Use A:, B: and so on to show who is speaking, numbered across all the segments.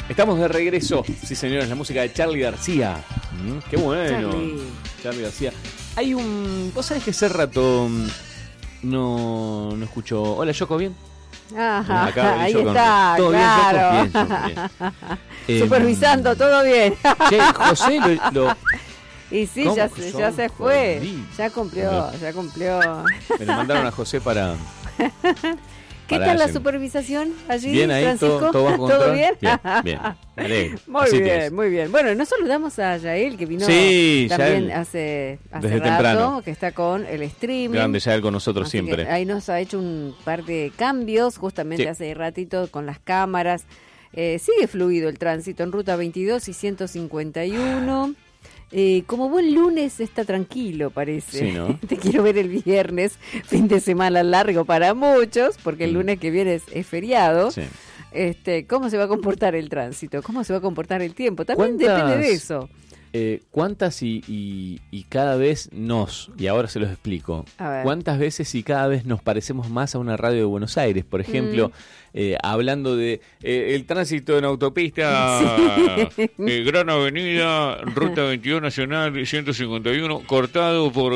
A: Estamos de regreso, sí señores, la música de Charly García. Qué bueno. Charly García. Hay un... ¿Vos sabés que hace rato no escucho... Hola, Yoko, ¿bien?
B: Ajá,
A: acá,
B: ahí
A: Yoko,
B: está,
A: ¿todo
B: claro.
A: bien, Yoko? Bien.
B: Supervisando, todo bien.
A: Che, José
B: Y sí,
A: ¿cómo?
B: ya se fue.
A: Jodí.
B: Ya cumplió.
A: Me lo mandaron a José para...
B: ¿Qué tal la supervisación allí,
A: bien ahí,
B: Francisco?
A: todo bajo control.
B: ¿Todo bien?
A: Bien. Alegre.
B: Muy bien. Bueno, nos saludamos a Yael, que vino
A: sí,
B: también
A: Yael,
B: hace
A: desde
B: rato,
A: temprano,
B: que está con el streaming.
A: Grande Yael con nosotros
B: Así
A: siempre.
B: Ahí nos ha hecho un par de cambios, justamente hace ratito con las cámaras. Sigue fluido el tránsito en Ruta 22 y 151. Como buen lunes está tranquilo, parece.
A: Sí, ¿no?
B: Te quiero ver el viernes, fin de semana largo para muchos, porque el lunes que viene es feriado. Sí. ¿Cómo se va a comportar el tránsito? ¿Cómo se va a comportar el tiempo? También depende de eso.
A: ¿Cuántas y cada vez y ahora se los explico, cuántas veces y cada vez nos parecemos más a una radio de Buenos Aires? Por ejemplo, hablando de el tránsito en autopista, Gran Avenida, Ruta 22 Nacional 151, cortado por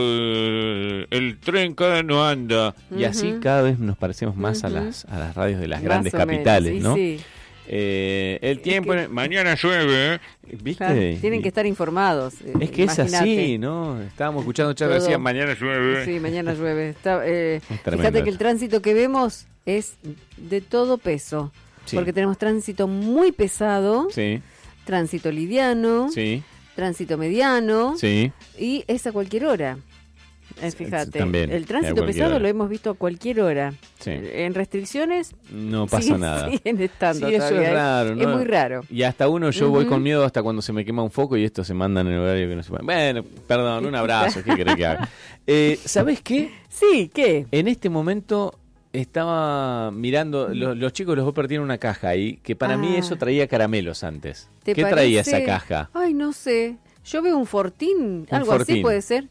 A: el tren cada no anda. Y así cada vez nos parecemos más a las radios de las más grandes capitales, menos, ¿no? Sí. El tiempo, mañana llueve, ¿viste?
B: Claro, tienen que estar informados.
A: Es que imagínate. Es así, ¿no? Estábamos escuchando Charly decía mañana llueve.
B: Sí, mañana llueve. Fíjate que el tránsito que vemos es de todo peso, porque tenemos tránsito muy pesado, tránsito liviano, tránsito mediano, y es a cualquier hora. Fíjate, también, el tránsito pesado lo hemos visto a cualquier hora. En restricciones
A: no pasa nada.
B: Siguen estando
A: eso
B: todavía.
A: Es raro, ¿no?
B: Es muy raro.
A: Y hasta yo voy con miedo hasta cuando se me quema un foco y esto se manda en el horario que no se puede. Bueno, perdón, un abrazo, ¿qué querés que haga? ¿Sabés qué?
B: Sí, ¿qué?
A: En este momento estaba mirando, los chicos, los Hopper tienen una caja ahí, que para mí eso traía caramelos antes. ¿Qué parece? Traía esa caja?
B: Ay, no sé. Yo veo un Fortín, algo así puede ser.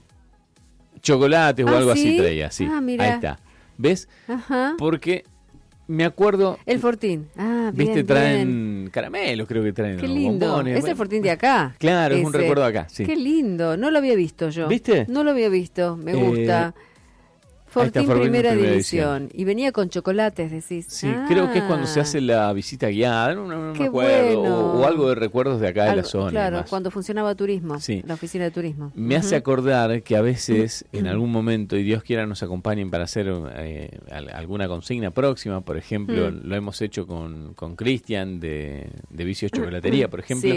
A: Chocolates o algo así traía, sí.
B: Mira.
A: Ahí está. ¿Ves?
B: Ajá.
A: Porque me acuerdo...
B: El Fortín.
A: ¿viste? Traen caramelos, creo que traen.
B: Qué lindo.
A: Bombones.
B: Es el Fortín de acá.
A: Claro, es un recuerdo de acá, sí.
B: Qué lindo. No lo había visto yo.
A: ¿Viste?
B: No lo había visto. Me gusta. Fortín primera división. Y venía con chocolates, decís.
A: Sí, creo que es cuando se hace la visita guiada, no me acuerdo,
B: bueno.
A: o algo de recuerdos de acá de la zona.
B: Claro, cuando funcionaba turismo, la oficina de turismo.
A: Me hace acordar que a veces, en algún momento, y Dios quiera nos acompañen para hacer alguna consigna próxima, por ejemplo, lo hemos hecho con Cristian de Vicios Chocolatería, por ejemplo,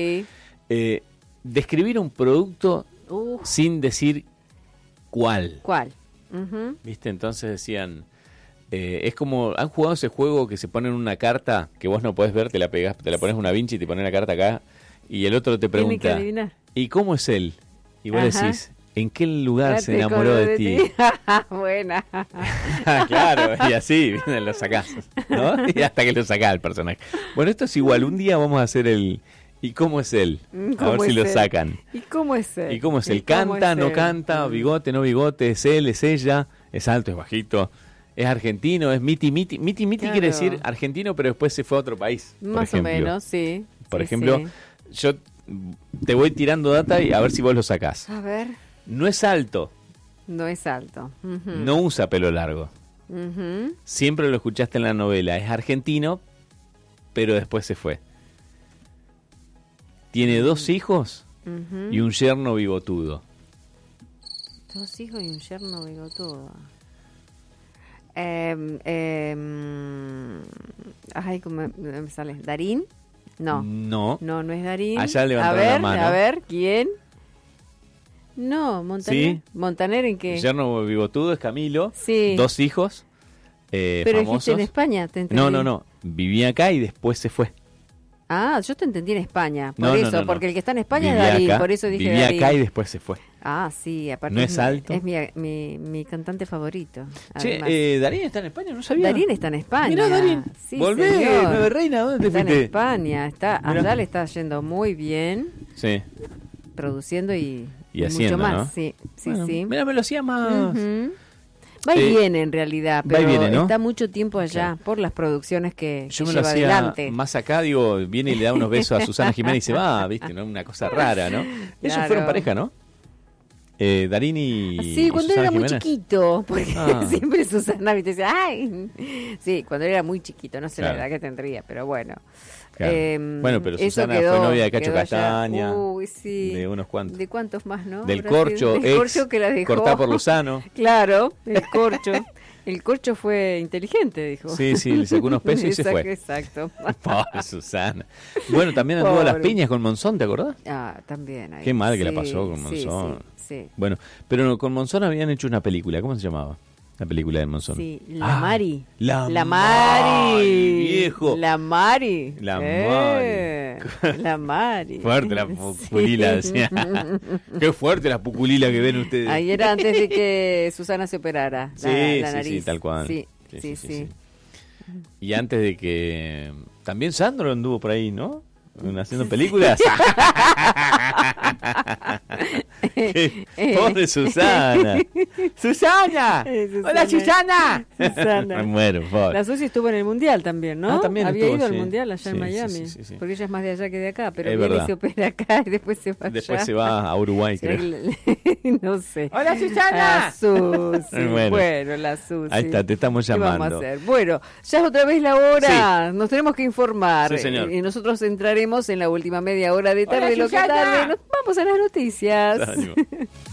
A: describir un producto sin decir cuál.
B: ¿Cuál?
A: ¿Viste? Entonces decían, es como, ¿han jugado ese juego que se pone en una carta que vos no podés ver, te la pones una vincha y te pones la carta acá y el otro te pregunta, ¿y cómo es él? Y vos decís, ¿en qué lugar se enamoró de ti?
B: Buena.
A: Claro, y así lo sacás, ¿no? Y hasta que lo sacás el personaje. Bueno, esto es igual, un día vamos a hacer el... ¿Y cómo es él? A ver si lo sacan.
B: ¿Y cómo es él?
A: ¿Y cómo es él? ¿Canta, no canta? ¿Bigote, no bigote? ¿Es él, es ella? ¿Es alto, es bajito? ¿Es argentino? ¿Es miti? Miti claro. Quiere decir argentino, pero después se fue a otro país.
B: Más o menos, sí.
A: Por ejemplo, yo te voy tirando data y a ver si vos lo sacás.
B: A ver.
A: No es alto.
B: No es alto.
A: No usa pelo largo. Siempre lo escuchaste en la novela. Es argentino, pero después se fue. Tiene 2 hijos y un yerno bigotudo.
B: 2 hijos y un yerno bigotudo. Ay, ¿cómo me sale? ¿Darín? No.
A: No
B: es Darín.
A: Allá levantaron la mano.
B: A ver, ¿quién? No, Montaner.
A: ¿Sí?
B: ¿Montaner en qué?
A: El yerno bigotudo es Camilo.
B: Sí.
A: 2 hijos
B: Pero
A: famosos.
B: dijiste en España, te entendí.
A: No. Vivía acá y después se fue.
B: Yo te entendí en España, porque el que está en España
A: vivía
B: es Darín,
A: acá,
B: por eso dije
A: vivía
B: Darín.
A: acá y después se fue.
B: Sí, aparte
A: no es alto.
B: Es mi cantante favorito.
A: Che, ¿Darín está en España? No sabía.
B: Darín está en España.
A: Mirá, Darín,
B: sí,
A: volvé, Nueve Reina, ¿dónde te
B: está
A: fuiste?
B: en España, allá le está yendo muy bien.
A: Sí.
B: Produciendo y
A: haciendo,
B: mucho más,
A: ¿no?
B: sí.
A: Mira, me lo hacía más...
B: Va y viene en realidad, pero
A: viene, ¿no?
B: Está mucho tiempo allá por las producciones que
A: yo me
B: lleva
A: lo hacía
B: adelante.
A: Más acá, digo, viene y le da unos besos a Susana Jiménez y se va, ¿viste? ¿No? Una cosa rara, ¿no? Claro. Ellos fueron pareja, ¿no? Darín y
B: sí, cuando
A: Susana
B: era
A: Jiménez.
B: Muy chiquito, porque siempre Susana, ¿viste? Decía, ay. Sí, cuando era muy chiquito, no sé la edad que tendría, pero bueno.
A: Claro. Bueno, pero Susana fue novia de Cacho Castaña.
B: Uy, sí.
A: De unos cuantos.
B: ¿De cuántos más, no?
A: Del Corcho,
B: del Corcho que la dejó.
A: Cortá por Lozano.
B: Claro, el Corcho. El Corcho fue inteligente, dijo.
A: Sí, le sacó unos pesos y se fue.
B: Exacto.
A: Pobre Susana. Bueno, también anduvo a las piñas con Monzón, ¿te acordás?
B: También. Ahí.
A: Qué mal que la pasó con Monzón.
B: Sí.
A: Bueno, pero con Monzón habían hecho una película. ¿Cómo se llamaba? La película de Monzón.
B: Sí, La Mari.
A: La
B: Mari,
A: viejo.
B: La Mari.
A: Mari.
B: La Mari.
A: Fuerte la puculila, decía. Qué fuerte la puculila que ven ustedes.
B: Ahí era antes de que Susana se operara la nariz.
A: Sí, tal cual.
B: Sí.
A: Y antes de que... También Sandro anduvo por ahí, ¿no? Haciendo películas. Pobre Susana. ¡Susana! ¡Hola, Susana!
B: Me
A: muero, pobre.
B: La Susi estuvo en el Mundial también, ¿no?
A: También
B: había
A: estuvo,
B: ido al Mundial allá en Miami.
A: Sí.
B: Porque ella es más de allá que de acá, pero
A: es
B: viene
A: verdad.
B: y se opera acá y después se va allá.
A: Después se va a Uruguay, creo.
B: No sé.
A: ¡Hola, Susana!
B: La Susi. Bueno, la Susi.
A: Ahí está, te estamos llamando.
B: ¿Qué vamos a hacer? Bueno, ya es otra vez la hora. Nos tenemos que informar.
A: Sí, señor.
B: Y nosotros entraremos en la última media hora de tarde. Lo que tarde. Vamos a las noticias.